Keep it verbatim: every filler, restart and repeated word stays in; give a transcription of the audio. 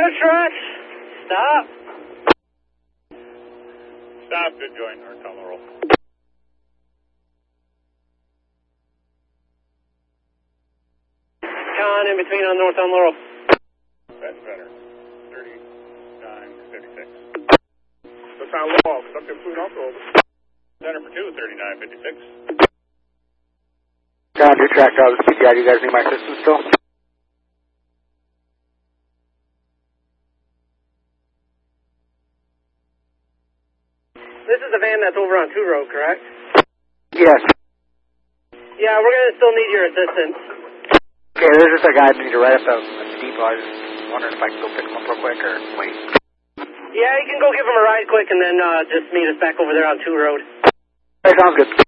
Approach right. Stop. Stop to join North on Laurel. Con in between on North on Laurel. That's better. thirty-nine fifty-six. What's on Laurel? Something food also over. Center for two, thirty-nine fifty-six. Roger, track out of the P T I. Do you guys need my assistance still? This is the van that's over on two road, correct? Yes. Yeah, we're going to still need your assistance. Okay, there's just a guy I need to right up at the depot. I was just wondering if I could go pick him up real quick or wait. Yeah, you can go give him a ride quick and then uh, just meet us back over there on two road. That sounds good.